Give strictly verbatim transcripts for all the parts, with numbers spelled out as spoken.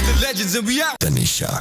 the legends and we out. Tanisha.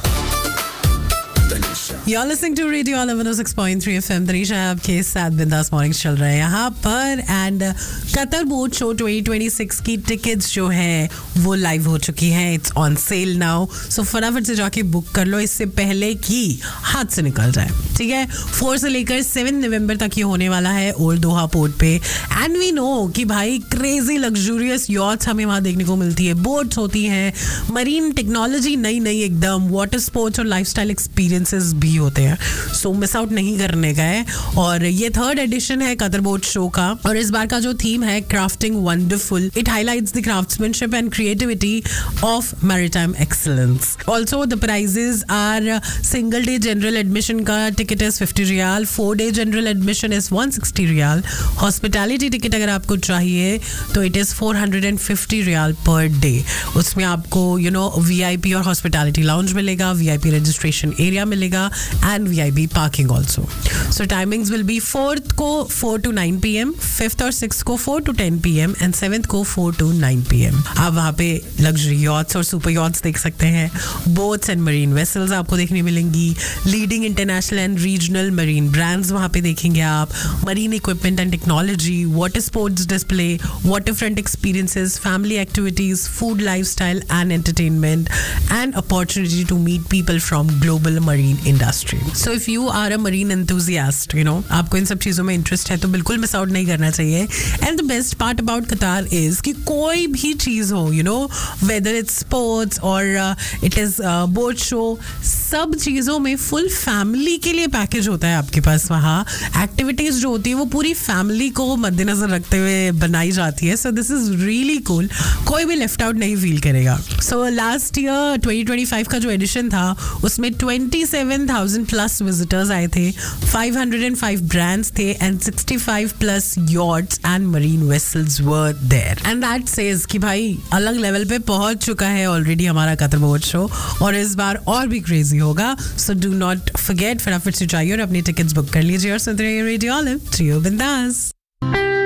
You're listening to Radio one oh six point three F M. Tanisha है आपके साथ, बिंदास mornings चल रहे हैं यहाँ पर. And Qatar boat show twenty twenty-six की टिकट्स जो है वो लाइव हो चुकी हैं. इट्स ऑन सेल नाउ, सो फटाफट से जाके बुक कर लो इससे पहले कि हाथ से निकल जाए. ठीक है, फोर से लेकर सेवन नवंबर तक ये होने वाला है ओल्ड दोहा पोर्ट पे. एंड वी नो कि भाई क्रेजी लग्जूरियस यॉट्स हमें वहाँ देखने को मिलती है, बोट्स होती हैं, मरीन टेक्नोलॉजी नई नई एकदम, वाटर स्पोर्ट्स और लाइफस्टाइल एक्सपीरियंसेस भी होते हैं. सो मिस आउट नहीं करने का है. और ये थर्ड एडिशन है कतर बोट शो का, और इस बार का जो थीम है crafting wonderful. It highlights the craftsmanship and creativity of maritime excellence. Also the prices are single day general admission का ticket is fifty riyal, four day general admission is one sixty riyal, hospitality ticket अगर आपको चाहिए तो it is four hundred fifty riyal per day. उसमें आपको you know VIP और hospitality lounge मिलेगा, VIP registration area मिलेगा and V I P parking also. So timings will be fourth को four to nine p m, fifth और sixth को four to ten p m and seventh को four to nine p m. आप वहाँ पे luxury yachts और super yachts देख सकते हैं. Boats and marine vessels आपको देखने मिलेंगी. Leading international and regional marine brands वहाँ पे देखेंगे आप. Marine equipment and technology, water sports display, waterfront experiences, family activities, food, lifestyle and entertainment, and opportunity to meet people from global marine industry. So if you are a marine enthusiast, you know, आपको इन सब चीज़ों में interest है तो बिल्कुल miss out नहीं करना चाहिए. And the best part about Qatar is कि कोई भी चीज़ हो, you know, whether it's sports or uh, it is uh, boat show, सब चीज़ों में फुल फैमिली के लिए पैकेज होता है आपके पास. वहाँ एक्टिविटीज़ जो होती है वो पूरी फैमिली को मद्देनजर रखते हुए बनाई जाती है. So this is really cool. कोई भी लेफ्ट आउट नहीं फील करेगा. So last year twenty twenty-five का जो एडिशन था उसमें twenty-seven thousand प्लस विजिटर्स आए थे, five hundred five ब्रांड्स थे and sixty-five plus yachts and marine vessels were there. And that says कि भाई अलग लेवल पे पहुंच चुका है ऑलरेडी हमारा कतर बोट शो, और इस बार और भी क्रेजी होगा. सो डू नॉट फॉरगेट, फटाफट से जाइए और अपनी टिकट्स बुक कर लीजिए और सुनते रहिए रेडियो ऑलिव. बिंदास.